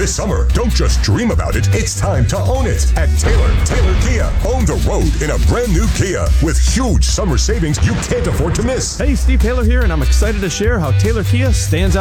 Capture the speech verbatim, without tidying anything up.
This summer, don't just dream about it, it's time to own it at Taylor. Taylor Kia. Own the road in a brand new Kia with huge summer savings you can't afford to miss. Hey, Steve Taylor here, and I'm excited to share how Taylor Kia stands out